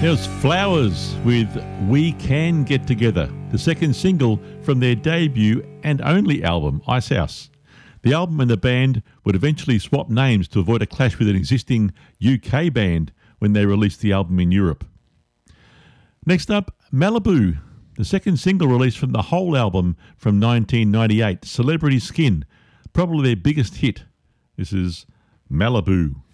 There was Flowers with We Can Get Together, the second single from their debut and only album, Icehouse. The album and the band would eventually swap names to avoid a clash with an existing UK band when they released the album in Europe. Next up, Malibu, the second single released from the whole album from 1998, Celebrity Skin, probably their biggest hit. This is Malibu.